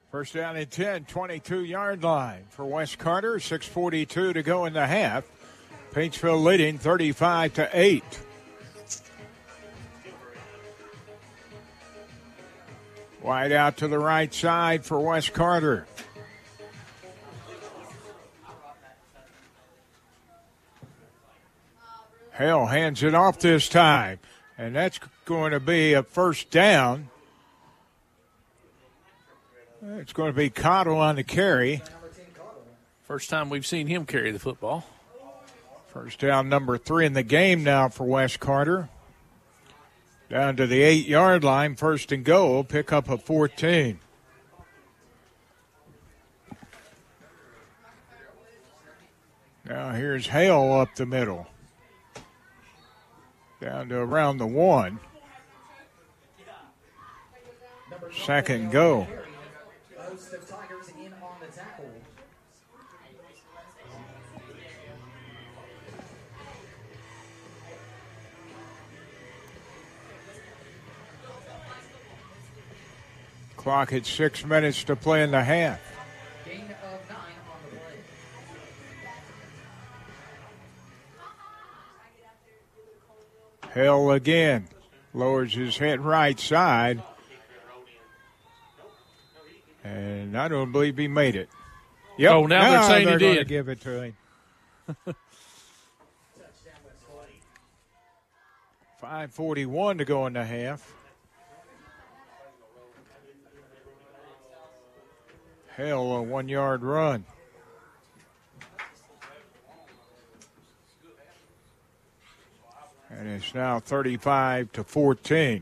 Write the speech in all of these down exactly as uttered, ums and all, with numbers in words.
First down and ten, twenty-two-yard line for Wes Carter. six forty-two to go in the half. Paintsville leading thirty-five to eight. Wide out to the right side for Wes Carter. Hale hands it off this time, and that's going to be a first down. It's going to be Cottle on the carry. First time we've seen him carry the football. First down number three in the game now for Wes Carter. Down to the eight-yard line, first and goal, pick up a fourteen. Now here's Hale up the middle. Down to around the one. Second go. Clock at six minutes to play in the half. Gain of nine on the play. Hale again. Lowers his head right side. And I don't believe he made it. Yep. Oh, now they're saying he they're did. Give it to him. five forty-one to go in the half. Hale, a one-yard run. And it's now thirty-five to fourteen.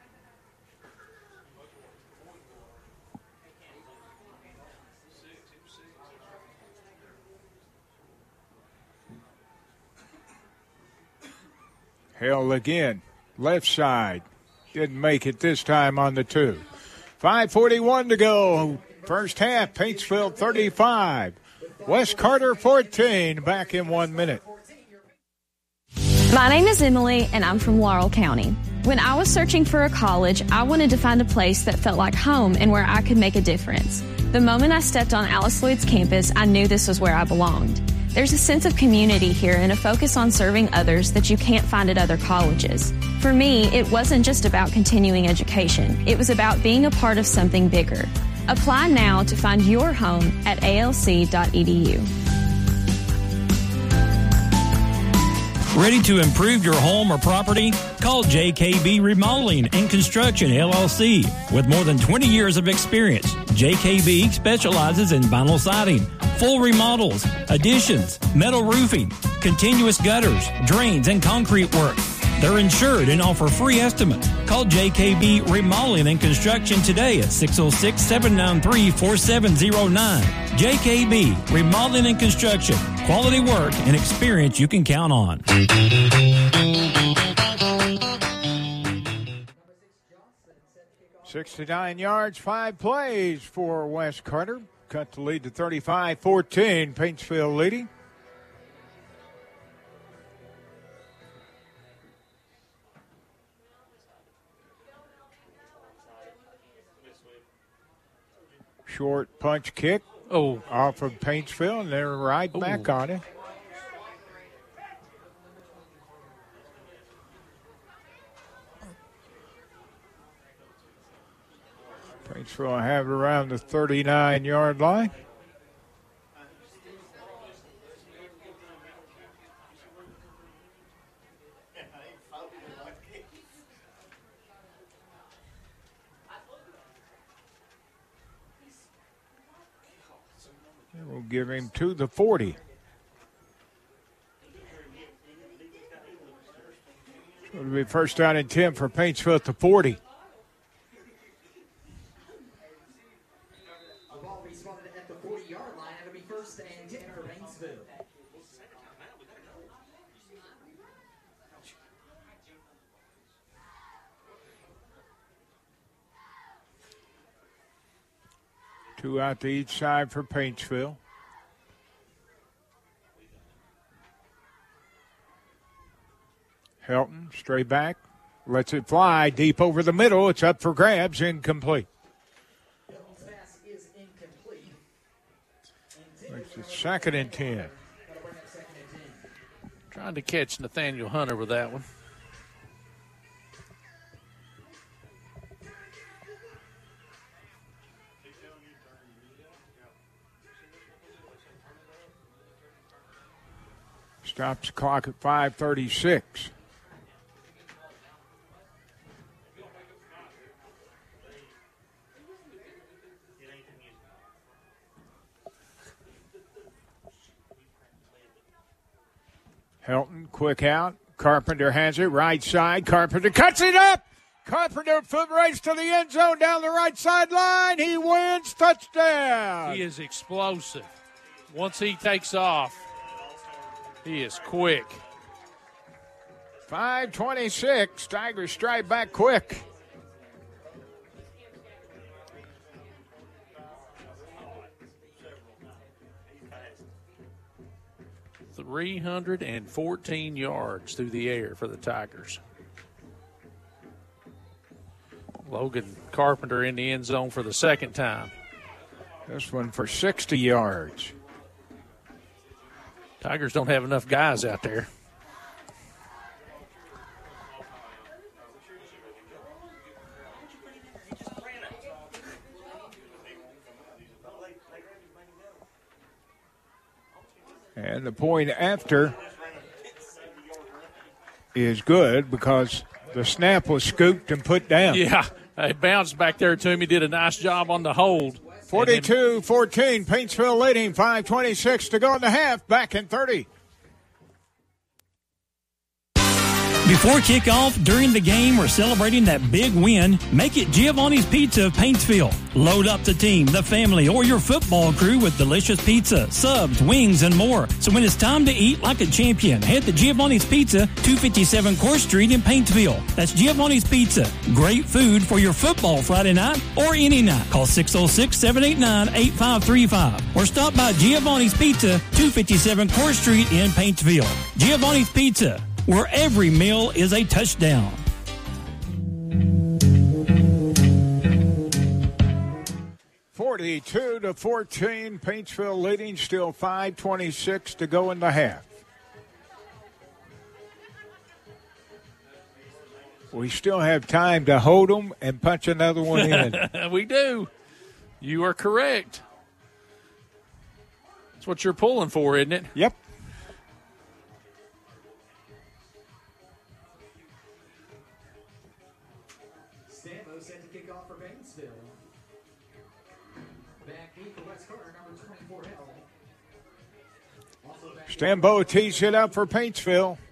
Hale again, left side. Didn't make it this time on the two. five forty-one to go. First half, Paintsville thirty-five. Wes Carter fourteen. Back in one minute. My name is Emily, and I'm from Laurel County. When I was searching for a college, I wanted to find a place that felt like home and where I could make a difference. The moment I stepped on Alice Lloyd's campus, I knew this was where I belonged. There's a sense of community here and a focus on serving others that you can't find at other colleges. For me, it wasn't just about continuing education. It was about being a part of something bigger. Apply now to find your home at A L C dot E D U. Ready to improve your home or property? Call J K B Remodeling and Construction, L L C. With more than twenty years of experience, J K B specializes in vinyl siding, full remodels, additions, metal roofing, continuous gutters, drains, and concrete work. They're insured and offer free estimates. Call J K B Remodeling and Construction today at six oh six, seven nine three, four seven oh nine. J K B Remodeling and Construction. Quality work and experience you can count on. sixty-nine yards, five plays for Wes Carter. Cut the lead to thirty-five fourteen. Paintsville leading. Short punch kick oh. off of Paintsville, and they're right Ooh. back on it. Paintsville will have it around the thirty-nine-yard line. We'll give him to the forty. It'll be first down and ten for Paintsville at the forty. The ball will be spotted at the forty-yard line. It'll be first and ten for Paintsville. Two out to each side for Paintsville. Helton, straight back, lets it fly deep over the middle. It's up for grabs, incomplete. Hilton's pass is It's second and ten. Trying to catch Nathaniel Hunter with that one. Stops the clock at five thirty-six. Helton, quick out. Carpenter has it, right side. Carpenter cuts it up. Carpenter foot race to the end zone down the right sideline. He wins. Touchdown. He is explosive. Once he takes off, he is quick. five twenty-six. Tigers strike back quick. three hundred fourteen yards through the air for the Tigers. Logan Carpenter in the end zone for the second time. This one for sixty yards. Tigers don't have enough guys out there. And the point after is good because the snap was scooped and put down. Yeah, it bounced back there to him. He did a nice job on the hold. forty-two fourteen, Paintsville leading, five twenty-six to go in the half, back in thirty. Before kickoff, during the game, or celebrating that big win, make it Giovanni's Pizza of Paintsville. Load up the team, the family, or your football crew with delicious pizza, subs, wings, and more. So when it's time to eat like a champion, head to Giovanni's Pizza, two fifty-seven Court Street in Paintsville. That's Giovanni's Pizza. Great food for your football Friday night or any night. Call six oh six, seven eight nine, eight five three five or stop by Giovanni's Pizza, two fifty-seven Court Street in Paintsville. Giovanni's Pizza, where every meal is a touchdown. forty-two to fourteen, Paintsville leading, still five twenty-six to go in the half. We still have time to hold them and punch another one in. We do. You are correct. That's what you're pulling for, isn't it? Yep. Stampo set to kick off for Painesville. Back knee for West Carter, number twenty-four, Hell. Also back Stambo tees it up for Paintsville.